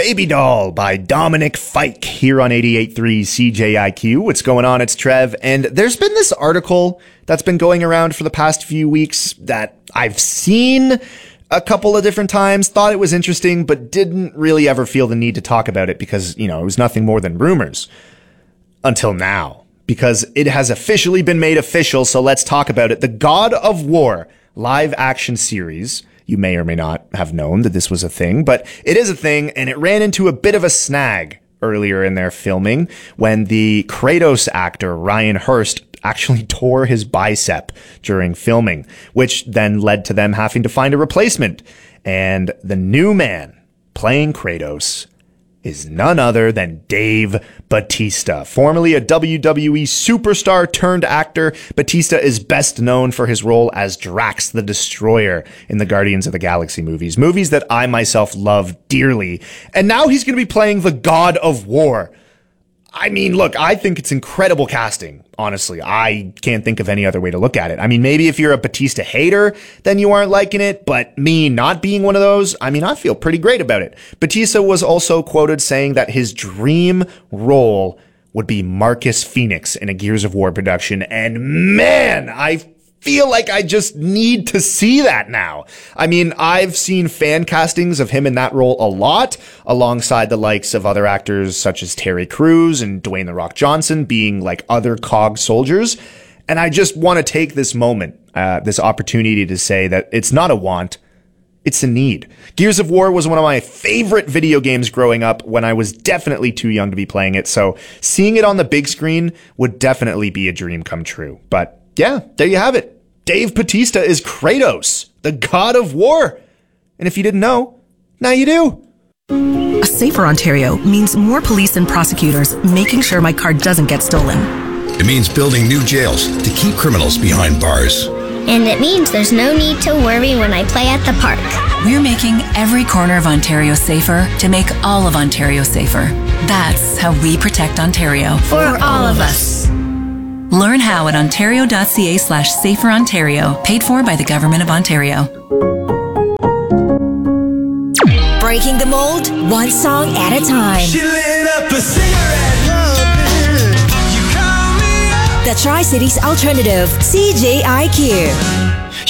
Baby Doll by Dominic Fike here on 88.3 CJIQ. What's going on? It's Trev. And there's been this article that's been going around for the past few weeks that I've seen a couple of different times, thought it was interesting, but didn't really ever feel the need to talk about it because, it was nothing more than rumors. Until now. Because it has officially been made official, so let's talk about it. The God of War live action series. You may or may not have known that this was a thing, but it is a thing, and it ran into a bit of a snag earlier in their filming when the Kratos actor Ryan Hurst actually tore his bicep during filming, which then led to them having to find a replacement. And the new man playing Kratos is none other than Dave Bautista. Formerly a WWE superstar turned actor, Bautista is best known for his role as Drax the Destroyer in the Guardians of the Galaxy movies that I myself love dearly. And now he's going to be playing the God of War. I mean, look, I think it's incredible casting, honestly. I can't think of any other way to look at it. I mean, maybe if you're a Bautista hater, then you aren't liking it, but me not being one of those, I feel pretty great about it. Bautista was also quoted saying that his dream role would be Marcus Phoenix in a Gears of War production, and man, I feel like I just need to see that now. I've seen fan castings of him in that role a lot, alongside the likes of other actors such as Terry Crews and Dwayne The Rock Johnson being like other COG soldiers. And I just want to take this moment, this opportunity to say that it's not a want, it's a need. Gears of War was one of my favorite video games growing up when I was definitely too young to be playing it. So seeing it on the big screen would definitely be a dream come true. But yeah, there you have it. Dave Bautista is Kratos, the God of War. And if you didn't know, now you do. A safer Ontario means more police and prosecutors making sure my car doesn't get stolen. It means building new jails to keep criminals behind bars. And it means there's no need to worry when I play at the park. We're making every corner of Ontario safer to make all of Ontario safer. That's how we protect Ontario. For all of us. Learn how at ontario.ca/saferontario, paid for by the Government of Ontario. Breaking the mold, one song at a time. She lit up a cigarette. You call me up. The Tri-Cities Alternative, CJIQ.